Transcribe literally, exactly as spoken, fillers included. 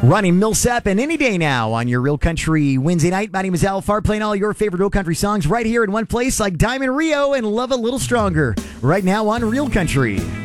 Ronnie Millsap and Any Day Now on your Real Country Wednesday night. My name is Al Farr, playing all your favorite Real Country songs right here in one place, like Diamond Rio and Love a Little Stronger, right now on Real Country.